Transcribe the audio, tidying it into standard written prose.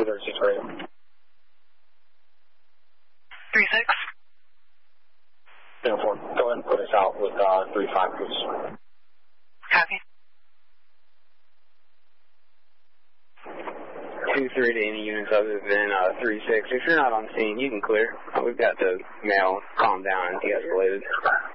236 radio. 36. 4. Go ahead and put us out with 35, please. Copy. 2-3 to any units other than 3-6. If you're not on scene, you can clear. We've got the mail calmed down and de-escalated.